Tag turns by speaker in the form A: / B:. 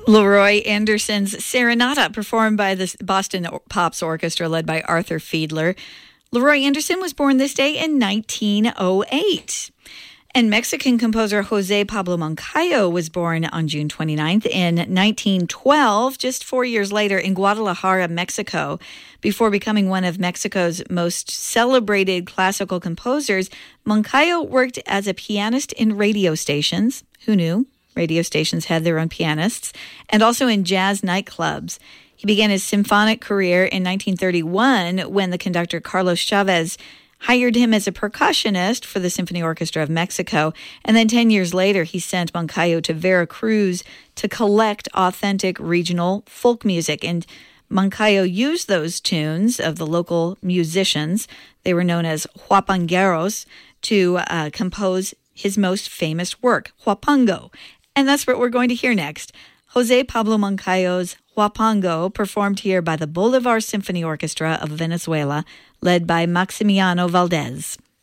A: Leroy Anderson's Serenata, performed by the Boston Pops Orchestra, led by Arthur Fiedler. Leroy Anderson was born this day in 1908. And Mexican composer Jose Pablo Moncayo was born on June 29th in 1912, just 4 years later in Guadalajara, Mexico. Before becoming one of Mexico's most celebrated classical composers, Moncayo worked as a pianist in radio stations. Who knew? Radio stations had their own pianists, and also in jazz nightclubs. He began his symphonic career in 1931 when the conductor Carlos Chavez hired him as a percussionist for the Symphony Orchestra of Mexico. And then 10 years later, he sent Moncayo to Veracruz to collect authentic regional folk music. And Moncayo used those tunes of the local musicians, they were known as huapangueros, to compose his most famous work, Huapango. And that's what we're going to hear next. Jose Pablo Moncayo's Huapango, performed here by the Bolivar Symphony Orchestra of Venezuela, led by Maximiano Valdez.